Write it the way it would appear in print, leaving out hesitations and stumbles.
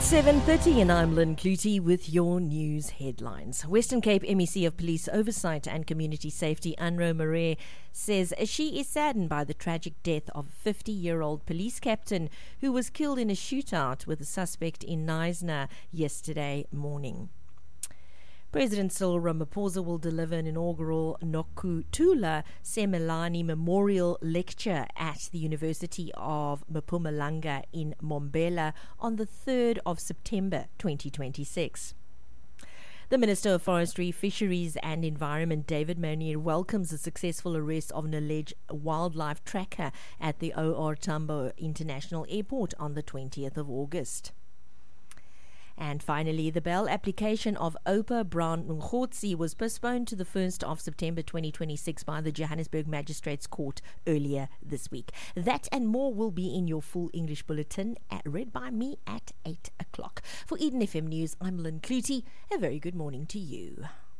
It's 7:30 and I'm Lynn Clutie with your news headlines. Western Cape MEC of Police Oversight and Community Safety, Anro Marais, says she is saddened by the tragic death of a 50-year-old police captain who was killed in a shootout with a suspect in Knysna yesterday morning. President Cyril Ramaphosa will deliver an inaugural Nokuthula Semelani Memorial Lecture at the University of Mpumalanga in Mbombela on the 3rd of September 2026. The Minister of Forestry, Fisheries and Environment, David Mounir, welcomes the successful arrest of an alleged wildlife tracker at the O.R. Tambo International Airport on the 20th of August. And finally, the bail application of Opa Brown Ngotsi was postponed to the 1st of September 2026 by the Johannesburg Magistrates Court earlier this week. That and more will be in your full English bulletin, read by me at 8 o'clock. For Eden FM News, I'm Lynn Clutie. A very good morning to you.